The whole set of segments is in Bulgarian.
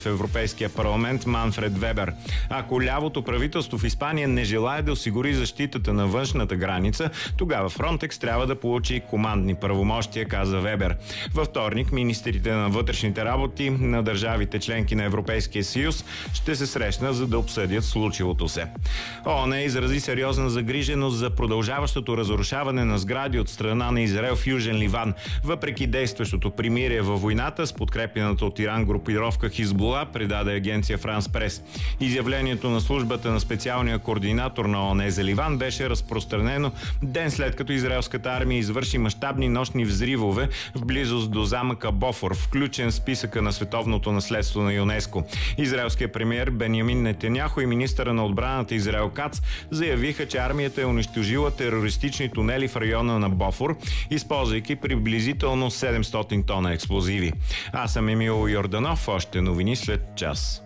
в Европейския парламент Манфред Вебер. Ако лявото правителство в Испания не желае да осигури защитата на външната граница, тогава Фронтекс трябва да получи командни правомощия, каза Вебер. Във вторник министрите на вътрешните работи на държавите членки на Европейския съюз ще се срещнат, за да обсъдят случилото се. ООН изрази сериозна загриженост за продължаващото разрушаване на сгради от страна на Израел в Южен Ливан, въпреки действащото примирие във войната с подкрепената от Иран групировка Хизбула, предаде агенция Франс Прес. Изявлението на службата на специалния координатор на ООН за Ливан беше разпространено ден след като израелската армия извърши мащабни нощни взривове в близост до замъка Бофор, включен в списъка на световното наследство на ЮНЕСКО. Израелският премиер Бенямин Нетаняху и министъра на отбраната Израел Кац заявиха, че армията е унищожила терористични тунели в района на Бофор, използвайки приблизително 700 тона експлозиви. Аз съм Емил Йорданов, още новини след час.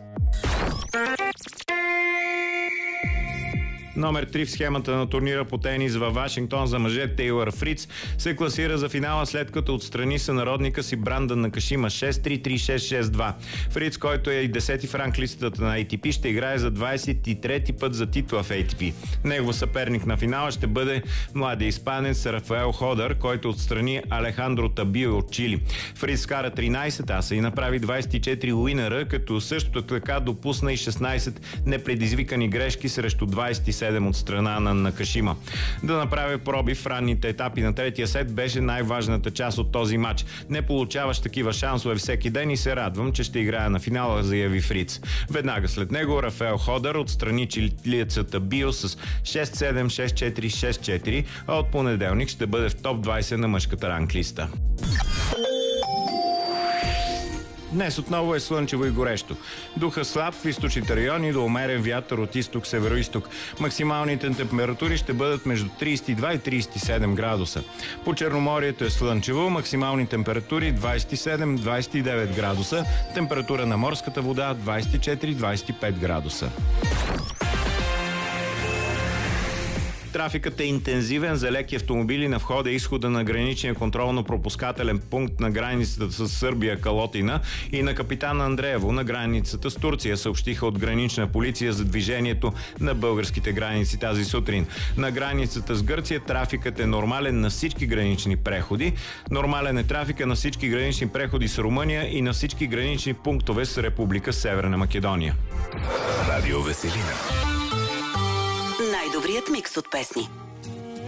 Номер 3 в схемата на турнира по тенис във Вашингтон за мъже Тейлър Фриц се класира за финала, след като отстрани сънародника си Брандън Накашима 6-3, 3-6, 6-2. Фриц, който е и 10-ти в ранглистата на ATP, ще играе за 23-ти път за титла в ATP. Негов съперник на финала ще бъде младия испанец Рафаел Ходър, който отстрани Алехандро Табио от Чили. Фриц кара 13 аса и направи 24 уинъра, като също така допусна и 16 непредизвикани грешки срещу 27 от страна на Накашима. Да направи проби в ранните етапи на третия сет беше най-важната част от този матч. Не получаваш такива шансове всеки ден и се радвам, че ще играя на финала, заяви Фриц. Веднага след него Рафаел Ходър отстрани чилиецата Био с 6-7, 6-4, 6-4, а от понеделник ще бъде в топ 20 на мъжката ранглиста. Днес отново е слънчево и горещо. Духа слаб в източните райони до умерен вятър от изток-североизток. Максималните температури ще бъдат между 32 и 37 градуса. По Черноморието е слънчево, максимални температури 27-29 градуса, температура на морската вода 24-25 градуса. Трафикът е интензивен за леки автомобили на входа и изхода на граничния контролно-пропускателен пункт на границата с Сърбия Калотина и на Капитан Андреево на границата с Турция, съобщиха от гранична полиция за движението на българските граници тази сутрин. На границата с Гърция трафикът е нормален на всички гранични преходи. Нормален е трафика на всички гранични преходи с Румъния и на всички гранични пунктове с Република Северна Македония. Радио Веселина. Най-добрият микс от песни.